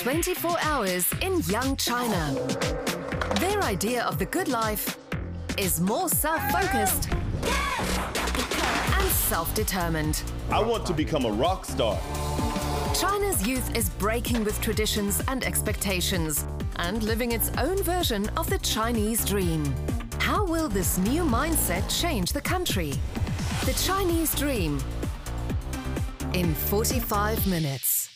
24 hours in young China. Their idea of the good life is more self-focused and self-determined. I want to become a rock star. China's youth is breaking with traditions and expectations and living its own version of the Chinese dream. How will this new mindset change the country? The Chinese dream in 45 minutes.